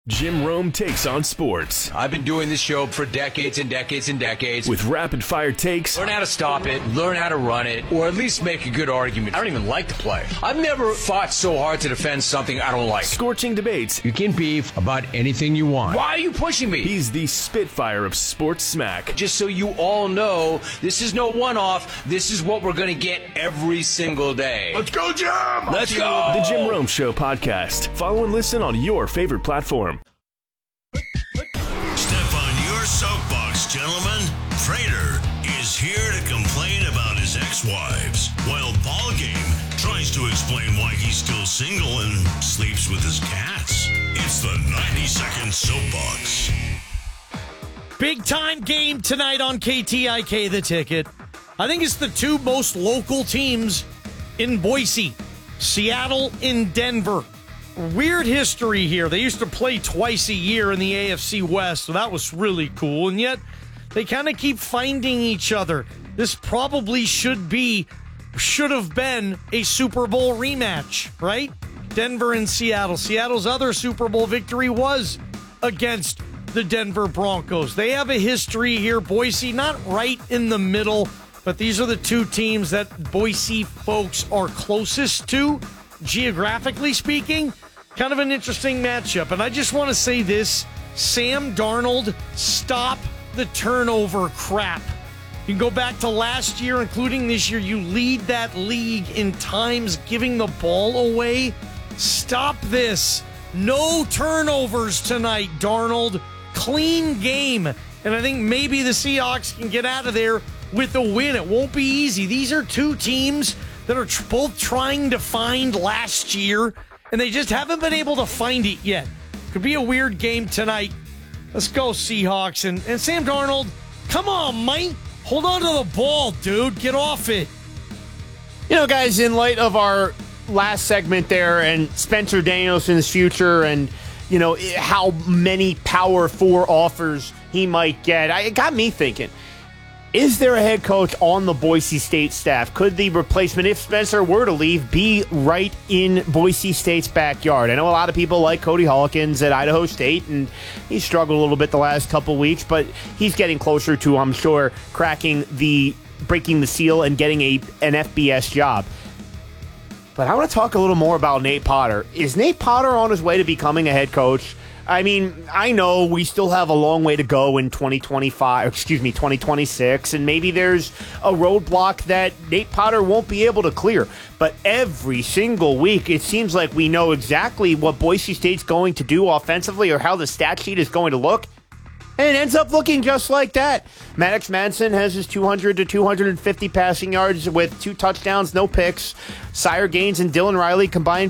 Jim Rome takes on sports. I've been doing this show for decades and decades and decades. With rapid-fire takes. Learn how to stop it, learn how to run it, or at least make a good argument. I don't even like the play. I've never fought so hard to defend something I don't like. Scorching debates. You can beef about anything you want. Why are you pushing me? He's the Spitfire of sports smack. Just so you all know, this is no one-off. This is what we're going to get every single day. Let's go, Jim! Let's go! The Jim Rome Show podcast. Follow and listen on your favorite platform. Step on your soapbox, gentlemen. Prater is here to complain about his ex-wives, while Ballgame tries to explain why he's still single and sleeps with his cats. It's the 90-second soapbox. Big-time game tonight on KTIK, The Ticket. I think it's the two most local teams in Boise, Seattle and Denver. Weird history here. They used to play twice a year in the AFC West, so that was really cool. And yet, they kind of keep finding each other. This probably should have been a Super Bowl rematch, right? Denver and Seattle. Seattle's other Super Bowl victory was against the Denver Broncos. They have a history here. Boise, not right in the middle, but these are the two teams that Boise folks are closest to, geographically speaking. Kind of an interesting matchup. And I just want to say this, Sam Darnold, stop the turnover crap. You can go back to last year, including this year. You lead that league in times giving the ball away. Stop this. No turnovers tonight, Darnold. Clean game. And I think maybe the Seahawks can get out of there with a win. It won't be easy. These are two teams that are both trying to find last year, and they just haven't been able to find it yet. Could be a weird game tonight. Let's go, Seahawks. And Sam Darnold, come on, Mike. Hold on to the ball, dude. Get off it. You know, guys, in light of our last segment there and Spencer Danielson's future and, you know, how many Power 4 offers he might get, it got me thinking. Is there a head coach on the Boise State staff? Could the replacement, if Spencer were to leave, be right in Boise State's backyard? I know a lot of people like Cody Hawkins at Idaho State, and he struggled a little bit the last couple weeks, but he's getting closer to, I'm sure, breaking the seal and getting an FBS job. But I want to talk a little more about Nate Potter. Is Nate Potter on his way to becoming a head coach? I mean, I know we still have a long way to go in 2026, and maybe there's a roadblock that Nate Potter won't be able to clear. But every single week, it seems like we know exactly what Boise State's going to do offensively or how the stat sheet is going to look. And it ends up looking just like that. Maddox Madsen has his 200 to 250 passing yards with 2 touchdowns, no picks. Sire Gaines and Dylan Riley combined